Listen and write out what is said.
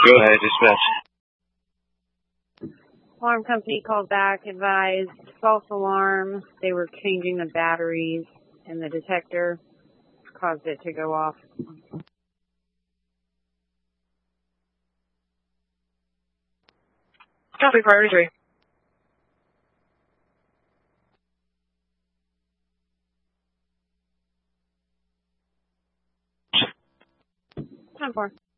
Go ahead, dispatch. Alarm company called back, advised false alarm. They were changing the batteries in the detector, caused it to go off. Copy, priority 3. Time for.